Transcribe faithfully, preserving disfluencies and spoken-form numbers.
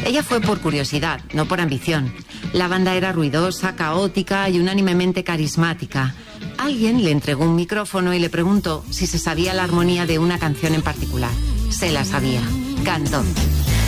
Ella fue por curiosidad, no por ambición. La banda era ruidosa, caótica y unánimemente carismática. Alguien le entregó un micrófono y le preguntó si se sabía la armonía de una canción en particular. Se la sabía. Cantó.